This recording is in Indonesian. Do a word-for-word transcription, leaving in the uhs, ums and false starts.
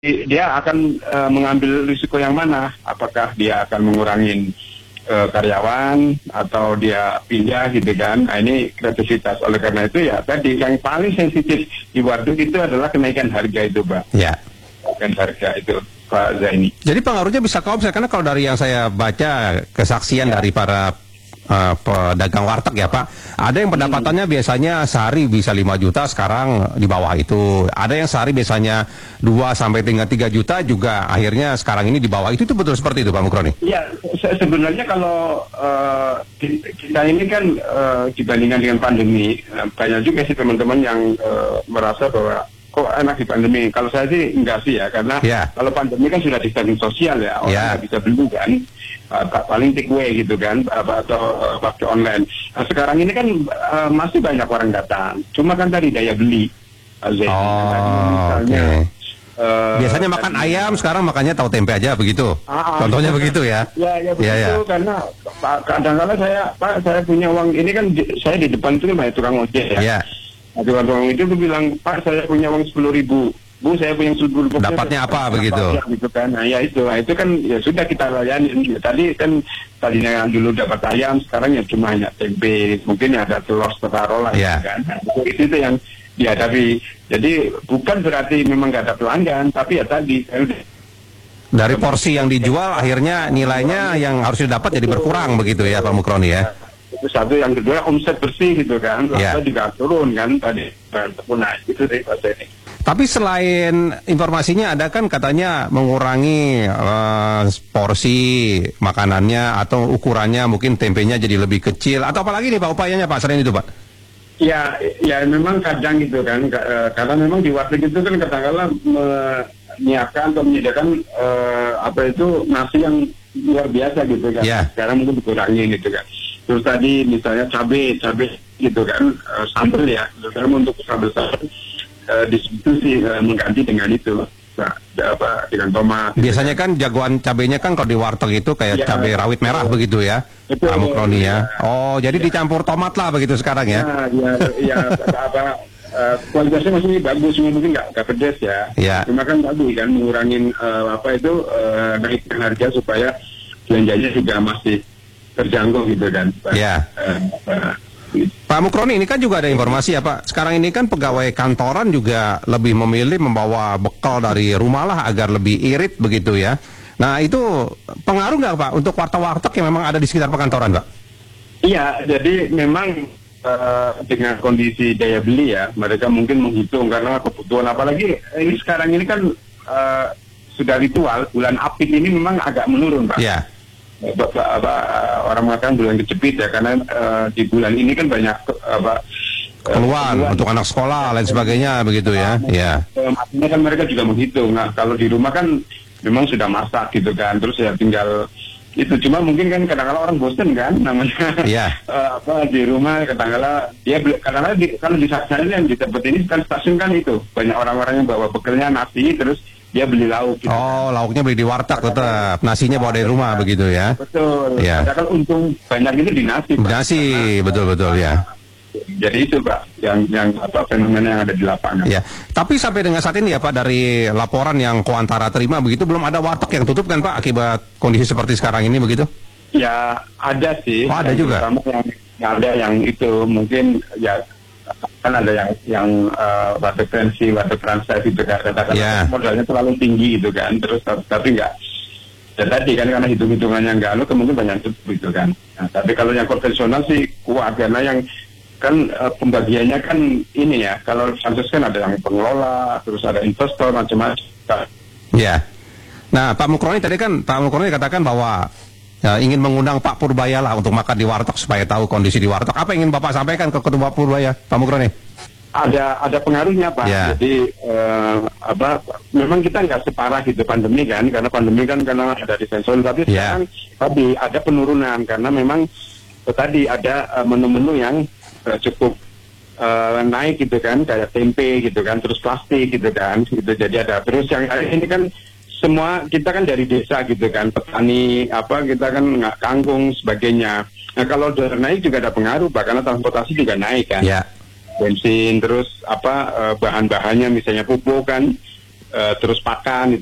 dia akan uh, mengambil risiko yang mana? Apakah dia akan mengurangi uh, karyawan atau dia pindah gitu kan? Nah, ini kreativitas. Oleh karena itu ya tadi yang paling sensitif di waduk itu adalah kenaikan harga itu, Pak. Ya. Kenaikan harga itu, Pak Zaini. Jadi pengaruhnya bisa kau karena kalau dari yang saya baca kesaksian ya. dari para Uh, pedagang warteg ya Pak, ada yang pendapatannya hmm. biasanya sehari bisa lima juta, sekarang di bawah itu. Ada yang sehari biasanya dua sampai tiga juta juga, akhirnya sekarang ini di bawah itu. Itu betul seperti itu Pak Mukroni? Iya, se sebenarnya kalau uh, kita ini kan uh, dibandingkan dengan pandemi, uh, banyak juga sih teman-teman yang uh, merasa bahwa kok enak di pandemi. Kalau saya sih enggak sih ya, karena yeah. kalau pandemi kan sudah distancing sosial ya, orang yeah. nggak bisa beli kan, uh, paling take away gitu kan, uh, atau uh, pakai online. Nah, sekarang ini kan uh, masih banyak orang datang, cuma kan tadi daya beli. Uh, oh, misalnya. Okay. Uh, Biasanya makan tadi, ayam, sekarang makannya tahu tempe aja begitu. Uh, Contohnya uh, begitu ya? Ya, ya begitu, ya, ya. Karena kadang-kadang saya, Pak, saya punya uang, ini kan di, saya di depan itu banyak tukang ojek ya. Yeah. Nah, tukang itu tuh bilang, Pak, saya punya uang sepuluh ribu, Bu, saya punya sepuluh ribu. Dapatnya apa begitu? Ya, gitu kan. Nah, ya itu, nah, itu kan ya sudah kita layani. Ya, tadi kan tadinya dulu dapat ayam, sekarang ya cuma hanya tempe, mungkin ada telur setara lah, yeah. kan. Nah, itu, itu yang dihadapi. Jadi bukan berarti memang nggak ada pelanggan, tapi ya tadi saya udah dari porsi yang dijual, akhirnya nilainya yang harus didapat jadi berkurang begitu ya Pak Mukroni ya? Itu satu, yang kedua omset bersih gitu kan, yeah. juga turun kan tadi, nah itu dari Pak ini. Tapi selain informasinya ada kan katanya mengurangi uh, porsi makanannya atau ukurannya, mungkin tempenya jadi lebih kecil, atau apalagi nih Pak upayanya Pak selain itu Pak? Ya, ya memang kadang gitu kan, karena memang di warteg itu kan kadang-kadang menyiapkan atau menyediakan uh, apa itu nasi yang luar biasa gitu kan, yeah. sekarang mungkin dikurangi gitu kan. Terus tadi misalnya cabai, cabai gitu kan, uh, sambal ya, sekarang untuk sambal sambal uh, distribusi uh, mengganti dengan itu, nah, apa dengan tomat. Biasanya kan jagoan cabainya kan kalau di warteg itu kayak ya, cabai rawit merah betul. Begitu ya, Pak Mukroni ya. Oh, jadi ya. dicampur tomat lah begitu sekarang ya? Nah, ya, ya apa uh, kualitasnya masih bagus, mungkin nggak nggak pedas ya. ya. Cuma kan tadi kan mengurangin uh, apa itu uh, naikkan harga supaya belanjanya juga masih terjangkau gitu kan Pak. Ya. Uh, uh, Pak Mukroni, ini kan juga ada informasi ya Pak, sekarang ini kan pegawai kantoran juga lebih memilih membawa bekal dari rumah lah agar lebih irit begitu ya. Nah itu pengaruh nggak Pak untuk warteg-warteg yang memang ada di sekitar perkantoran Pak? Iya, jadi memang uh, dengan kondisi daya beli ya, mereka mungkin menghitung karena kebutuhan, apalagi ini sekarang ini kan uh, sudah ritual, bulan Apit ini memang agak menurun Pak. Iya. Bapak, apa, orang mengatakan bulan kejepit ya, karena uh, di bulan ini kan banyak apa keluar uh, untuk anak sekolah lain sebagainya begitu ya. Iya. Uh, artinya kan mereka juga menghitung. Nah kalau di rumah kan memang sudah masak gitu kan, terus ya tinggal itu. Cuma mungkin kan kadang-kadang orang bosen kan namanya. Iya. uh, apa di rumah kadang-kadang dia kadang-kadang di, kalau di stasiun yang di tempat ini kan stasiun kan itu banyak orang-orang yang bawa bekalnya nasi terus dia beli lauk gitu. Oh, kan. Lauknya beli di warteg tetap, nasinya bawa dari rumah begitu ya. Betul. Ya. Ada kan untung banyak itu di nasi. Pak. Nasi, betul-betul ya. Jadi itu Pak, yang yang apa fenomena yang ada di lapangan. Ya. Tapi sampai dengan saat ini ya Pak, dari laporan yang Koantara terima begitu, belum ada warteg yang tutup kan Pak akibat kondisi seperti sekarang ini begitu? Ya, ada sih. Oh, ada juga. Yang, yang ada yang itu mungkin ya kan ada yang yang uh, warteg fancy, warteg franchise itu kan, katakan yeah. modalnya terlalu tinggi gitu kan, terus tapi enggak. Ya tadi kan karena hitung-hitungannya enggak, lo kemungkinan banyak tutup gitu kan. Nah, tapi kalau yang konvensional sih kuat karena yang kan uh, pembagiannya kan ini ya, kalau franchise kan ada yang pengelola, terus ada investor macam-macam. Ya. Yeah. Nah, Pak Mukroni tadi kan Pak Mukroni katakan bahwa ya, ingin mengundang Pak Purbaya lah untuk makan di warteg supaya tahu kondisi di warteg. Apa yang ingin Bapak sampaikan ke Ketua Purbaya, Pak Mukroni? Ada ada pengaruhnya Pak. Ya. Jadi uh, apa? Memang kita nggak separah gitu pandemi kan, karena pandemi kan karena ada disensor. Tapi ya. sekarang tadi ada penurunan karena memang uh, tadi ada uh, menu-menu yang uh, cukup uh, naik gitu kan, kayak tempe gitu kan, terus plastik gitu kan, gitu. Jadi ada terus yang ini kan. Semua kita kan dari desa gitu kan, petani apa kita kan nggak kangkung sebagainya. Nah kalau dolar naik juga ada pengaruh, bahkan transportasi juga naik kan. Ya. Bensin terus apa bahan-bahannya misalnya pupuk kan uh, terus pakan.